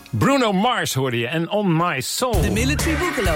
Bruno Mars hoorde je en On My Soul. De Military Boekelo.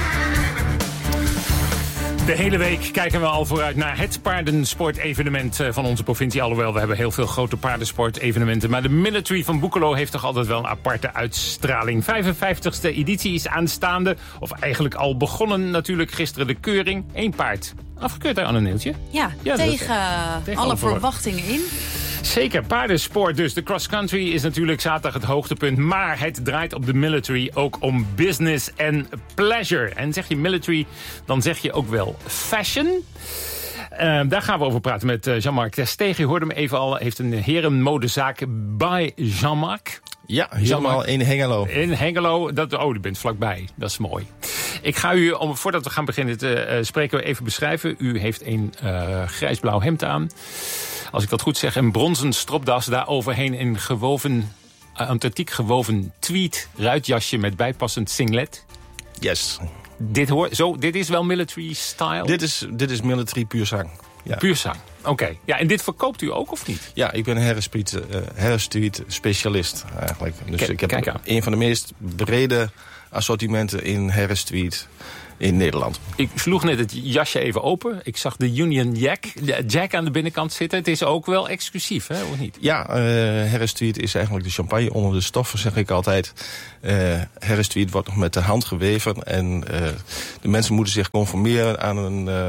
De hele week kijken we al vooruit naar het paardensportevenement van onze provincie. Alhoewel, we hebben heel veel grote paardensportevenementen. Maar de Military van Boekelo heeft toch altijd wel een aparte uitstraling. 55ste editie is aanstaande. Of eigenlijk al begonnen natuurlijk gisteren de keuring. 1 paard. Afgekeurd daar, Anne-Neeltje? Ja, tegen alle verwachtingen in. Zeker, paardensport dus. De cross-country is natuurlijk zaterdag het hoogtepunt. Maar het draait op de Military ook om business en pleasure. En zeg je Military, dan zeg je ook wel fashion. Daar gaan we over praten met Jean-Marc Terstegen. Je hoorde hem even al, heeft een herenmodezaak bij Jean-Marc. Ja, helemaal in Hengelo. In Hengelo, u bent vlakbij. Dat is mooi. Ik ga u, voordat we gaan beginnen te spreken, even beschrijven. U heeft een grijsblauw hemd aan. Als ik dat goed zeg, een bronzen stropdas. Daar overheen een authentiek gewoven tweed ruitjasje met bijpassend singlet. Yes. Dit is wel military style? Dit is military puur zang. Ja. Puur zang, oké. Ja, en dit verkoopt u ook, of niet? Ja, ik ben een herrestweed specialist eigenlijk. Dus ik heb een van de meest brede assortimenten in herrestweed in Nederland. Ik sloeg net het jasje even open. Ik zag de Union Jack aan de binnenkant zitten. Het is ook wel exclusief, hè, of niet? Ja, herrestweed is eigenlijk de champagne onder de stoffen, zeg ik altijd. Herrestweed wordt nog met de hand geweven. En de mensen moeten zich conformeren aan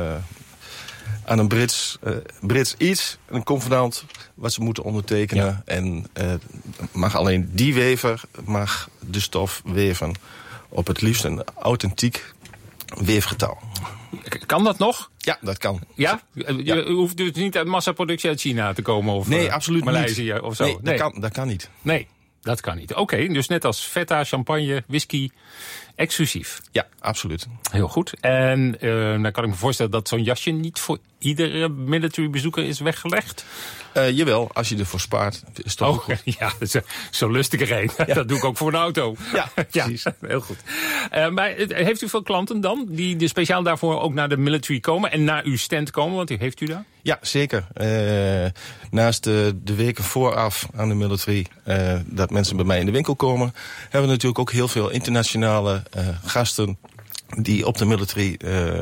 een Brits iets, een convenant wat ze moeten ondertekenen. Ja. En mag alleen die wever mag de stof weven op het liefst een authentiek weefgetal. Kan dat nog? Ja, dat kan. Ja? Je hoeft dus niet uit massaproductie uit China te komen? Of nee, absoluut Maleisië niet. Of zo? Nee, dat kan niet. Nee, dat kan niet. Oké, dus net als feta, champagne, whisky, exclusief. Ja, absoluut. Heel goed. En dan kan ik me voorstellen dat zo'n jasje niet voor iedere military bezoeker is weggelegd? Jawel, als je ervoor spaart. Is toch goed. Ja, zo lust ik er een. Ja. Dat doe ik ook voor een auto. Ja, precies. Ja, heel goed. Maar heeft u veel klanten dan die speciaal daarvoor ook naar de military komen en naar uw stand komen? Want heeft u daar? Ja, zeker. Naast de weken vooraf aan de military dat mensen bij mij in de winkel komen, hebben we natuurlijk ook heel veel internationale gasten die op de military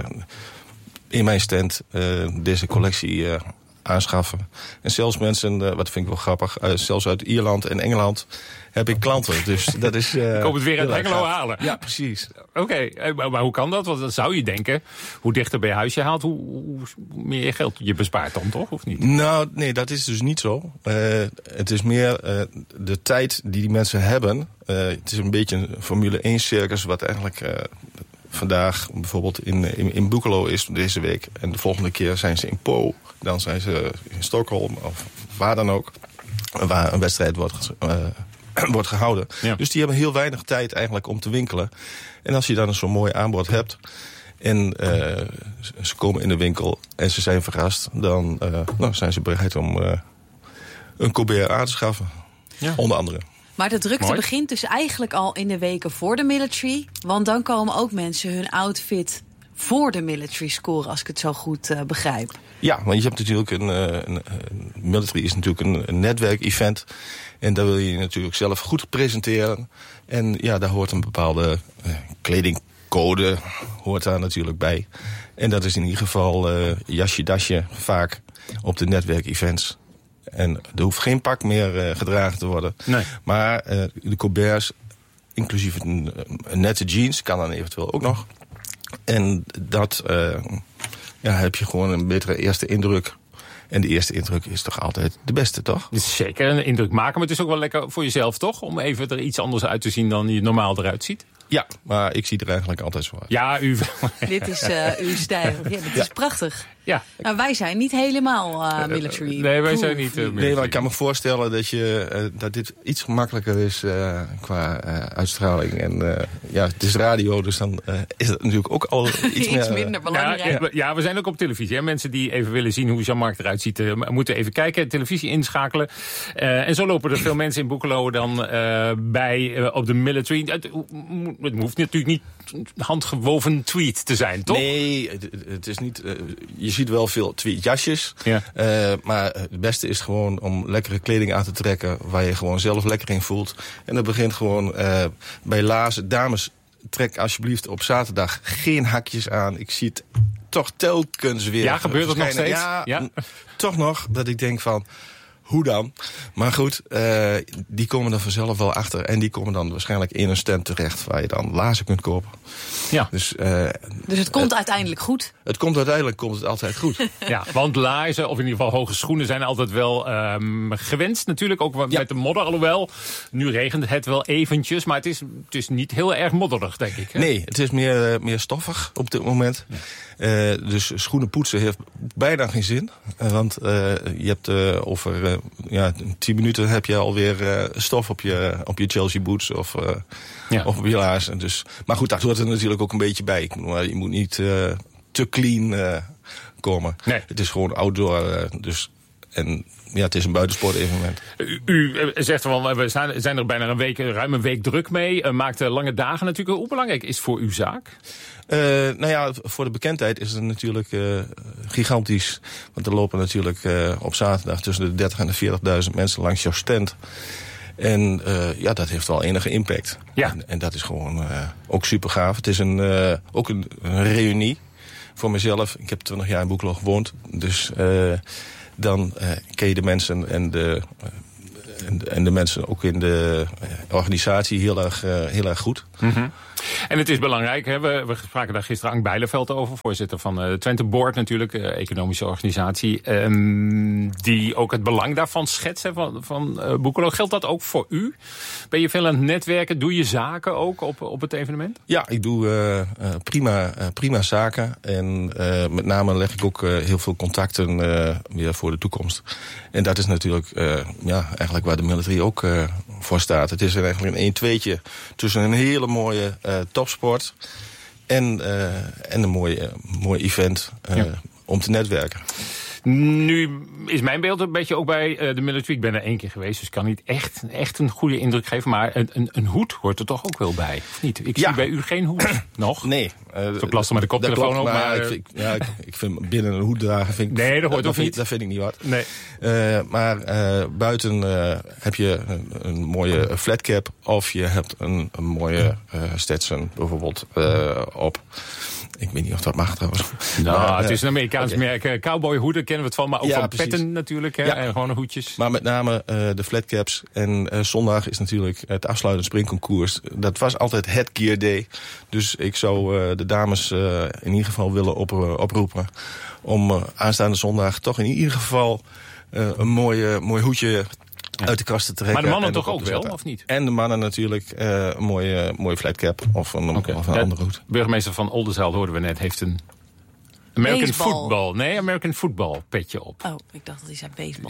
in mijn stand deze collectie aanschaffen. En zelfs mensen, wat vind ik wel grappig, zelfs uit Ierland en Engeland heb ik klanten. Dus dat is kom het weer uit Hengelo halen. Ja, precies. Oké, maar hoe kan dat? Want dan zou je denken, hoe dichter bij huis je haalt, hoe meer geld je bespaart dan, toch? Of niet? Nou, nee, dat is dus niet zo. Het is meer de tijd die mensen hebben. Het is een beetje een Formule 1 circus wat eigenlijk vandaag bijvoorbeeld in Boekelo is deze week. En de volgende keer zijn ze in Po. Dan zijn ze in Stockholm of waar dan ook. Waar een wedstrijd wordt gehouden. Ja. Dus die hebben heel weinig tijd eigenlijk om te winkelen. En als je dan zo'n mooi aanbod hebt en ze komen in de winkel en ze zijn verrast, dan zijn ze bereid om een Colbert aan te schaffen. Ja. Onder andere. Maar de drukte begint dus eigenlijk al in de weken voor de military. Want dan komen ook mensen hun outfit voor de military scoren, als ik het zo goed begrijp. Ja, want je hebt natuurlijk een military is natuurlijk een netwerkevent. En daar wil je natuurlijk zelf goed presenteren. En ja, daar hoort een bepaalde kledingcode hoort daar natuurlijk bij. En dat is in ieder geval jasje, dasje vaak op de netwerkevents. En er hoeft geen pak meer gedragen te worden. Nee. Maar de Colberts, inclusief een nette jeans, kan dan eventueel ook nog. En dat heb je gewoon een betere eerste indruk. En de eerste indruk is toch altijd de beste, toch? Het is zeker een indruk maken, maar het is ook wel lekker voor jezelf, toch? Om even er iets anders uit te zien dan je normaal eruit ziet. Ja, maar ik zie er eigenlijk altijd zo uit. Ja, u Dit is uw stijl. Ja, dit is prachtig. Ja. Nou, wij zijn niet helemaal military. Nee, wij zijn niet military. Nee, maar ik kan me voorstellen dat dit iets gemakkelijker is qua uitstraling. En het is radio, dus dan is het natuurlijk ook al iets minder belangrijk. Ja, we zijn ook op televisie. Hè. Mensen die even willen zien hoe Jean-Marc eruit ziet, moeten even kijken, televisie inschakelen. En zo lopen er veel mensen in Boekelo dan bij op de military. Het hoeft natuurlijk niet handgewoven tweet te zijn, toch? Nee, het is niet. Je ziet wel veel tweetjasjes. Ja. Maar het beste is gewoon om lekkere kleding aan te trekken waar je gewoon zelf lekker in voelt. En dat begint gewoon bij laarzen. Dames, trek alsjeblieft op zaterdag geen hakjes aan. Ik zie het toch telkens weer. Ja, gebeurt het nog steeds? Ja, toch nog dat ik denk van, hoe dan? Maar goed, die komen er vanzelf wel achter. En die komen dan waarschijnlijk in een stand terecht waar je dan laarzen kunt kopen. Ja. Dus het komt uiteindelijk goed? Uiteindelijk komt het altijd goed. Ja, want laarzen, of in ieder geval hoge schoenen, zijn altijd wel gewenst. Natuurlijk ook met de modder, alhoewel. Nu regent het wel eventjes, maar het is niet heel erg modderig, denk ik. Hè? Nee, het is meer stoffig op dit moment. Ja. Dus schoenen poetsen heeft bijna geen zin. Want je hebt over 10 minuten heb je alweer stof op je Chelsea boots of op je laarzen. Dus, maar goed, dat hoort er natuurlijk ook een beetje bij. Je moet niet te clean komen. Nee. Het is gewoon outdoor. En ja, het is een buitensportevenement. U zegt van, we zijn er bijna ruim een week druk mee. Maakt lange dagen natuurlijk. Hoe belangrijk is het voor uw zaak? Voor de bekendheid is het natuurlijk gigantisch. Want er lopen natuurlijk op zaterdag tussen de 30.000 en de 40.000 mensen langs jouw stand. En dat heeft wel enige impact. Ja. En dat is gewoon ook super gaaf. Het is ook een reunie voor mezelf. Ik heb 20 jaar in Boekelo gewoond. Dus dan ken je de mensen en de mensen ook in de organisatie heel erg goed. Mm-hmm. En het is belangrijk, hè? We spraken daar gisteren Ank Bijleveld over, voorzitter van de Twente Board natuurlijk, economische organisatie, die ook het belang daarvan schetsen van Boekelo. Geldt dat ook voor u? Ben je veel aan het netwerken? Doe je zaken ook op het evenement? Ja, ik doe prima zaken en met name leg ik ook heel veel contacten weer voor de toekomst. En dat is natuurlijk eigenlijk waar de military ook voor staat. Het is eigenlijk een 1-2'tje tussen een hele mooie topsport en een mooi event om te netwerken. Nu is mijn beeld een beetje ook bij de military. Ik ben er 1 keer geweest, dus kan niet echt een goede indruk geven. Maar een hoed hoort er toch ook wel bij, of niet? Ik zie bij u geen hoed nog. Nee. Verplassen met de koptelefoon op. Maar ik vind binnen een hoed dragen... Nee, dat hoort ook niet. Dat vind ik niet wat. Nee. Maar buiten heb je een mooie flatcap of je hebt een mooie Stetson bijvoorbeeld op. Ik weet niet of dat mag trouwens. Nou, het is een Amerikaans merk. Cowboyhoeden kennen we het van, maar ook van petten natuurlijk. Hè? Ja. En gewone hoedjes. Maar met name de flatcaps. En zondag is natuurlijk het afsluitend springconcours. Dat was altijd het gear day. Dus ik zou de dames in ieder geval willen oproepen om aanstaande zondag toch in ieder geval een mooi hoedje uit de kast te trekken. Maar de mannen toch ook wel, of niet? En de mannen natuurlijk een mooie flatcap of een andere hoed. Burgemeester van Oldenzaal, hoorden we net, heeft een American football petje op. Oh, ik dacht dat hij zei baseball.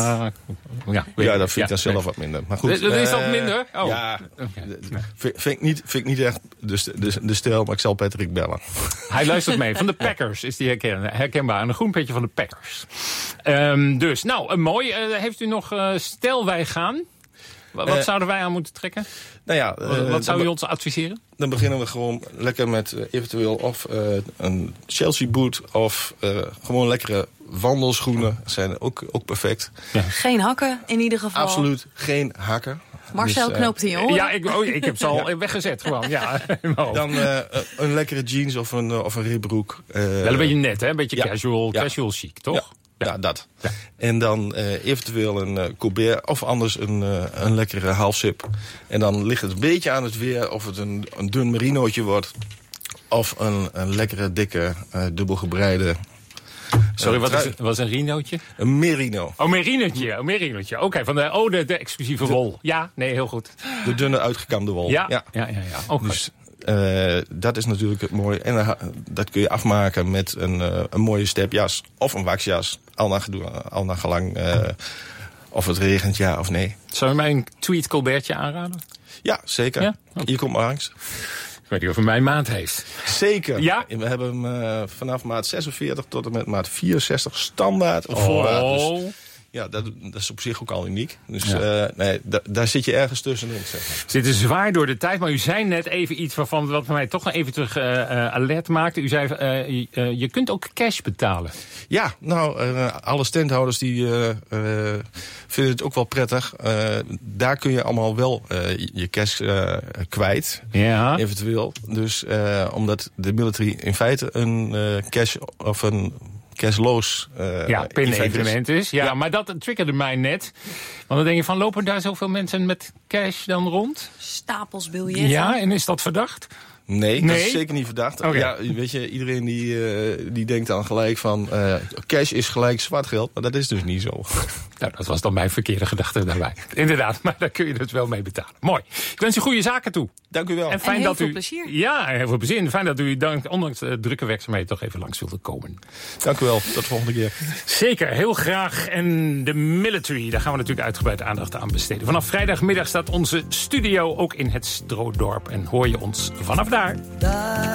Ja, dat vind ik dan zelf wat minder. Maar goed. Dat is dat minder? Oh. Ja, vind ik niet echt de stijl, maar ik zal Patrick bellen. Hij luistert mee. Van de Packers is die herkenbaar. Een groen petje van de Packers. Dus, mooi. Heeft u nog stel wij gaan? Wat zouden wij aan moeten trekken? Wat zou u ons adviseren? Dan beginnen we gewoon lekker met eventueel of een Chelsea boot of gewoon lekkere wandelschoenen. Zijn ook perfect. Ja. Geen hakken in ieder geval. Absoluut geen hakken. Marcel knoopt in je oren. Ja, ik heb ze al weggezet gewoon. Ja, dan een lekkere jeans of een ribbroek. Wel een beetje net, hè? Een beetje casual chic, toch? Ja, dat. Ja. En dan eventueel een Colbert of anders een lekkere halfzip. En dan ligt het een beetje aan het weer of het een dun merinootje wordt. Of een lekkere, dikke, dubbelgebreide... Sorry, wat was een rinootje? Een merino. Oh, merinootje. Oké, van de exclusieve wol. Ja, nee, heel goed. De dunne, uitgekamde wol. Ja. Okay. Dus dat is natuurlijk het mooie. En dat kun je afmaken met een mooie stepjas of een waxjas. Al naar gelang of het regent, ja of nee. Zou je mij een tweed Colbertje aanraden? Ja, zeker. Ja? Okay. Hier komt maar langs. Ik weet niet of hij mijn maat heeft. Zeker. Ja? We hebben hem vanaf maat 46 tot en met maat 64 standaard op voorraad. Dus Ja, dat is op zich ook al uniek. Dus daar zit je ergens tussenin, zeg maar. We zitten zwaar door de tijd, maar u zei net even iets wat mij toch nog even terug alert maakte. U zei, je kunt ook cash betalen. Ja, nou, alle standhouders die vinden het ook wel prettig. Daar kun je allemaal wel je cash kwijt, eventueel. Dus omdat de military in feite een cash of een cashloos pin-evenement is. Ja, maar dat triggerde mij net. Want dan denk je van, lopen daar zoveel mensen met cash dan rond? Stapels biljetten. Ja, en is dat verdacht? Nee, dat is zeker niet verdacht. Okay. Ja, weet je, iedereen die denkt dan gelijk van cash is gelijk zwart geld, maar dat is dus niet zo. Nou, dat was dan mijn verkeerde gedachte daarbij. Inderdaad, maar daar kun je dus wel mee betalen. Mooi. Ik wens u goede zaken toe. Dank u wel. En fijn heel dat veel u, plezier. Ja, heel veel plezier. En fijn dat u ondanks drukke werkzaamheden toch even langs wilde komen. Dank u wel. Tot de volgende keer. Zeker, heel graag. En de military, daar gaan we natuurlijk uitgebreid aandacht aan besteden. Vanaf vrijdagmiddag staat onze studio ook in het Stroodorp. En hoor je ons vanaf daar.